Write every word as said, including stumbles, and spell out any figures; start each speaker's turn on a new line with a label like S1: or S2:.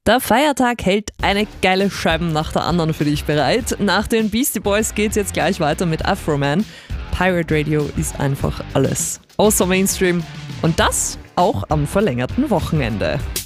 S1: Der Feiertag hält eine geile Scheibe nach der anderen für dich bereit. Nach den Beastie Boys geht's jetzt gleich weiter mit Afroman. Pirate Radio ist einfach alles außer Mainstream und das auch am verlängerten Wochenende.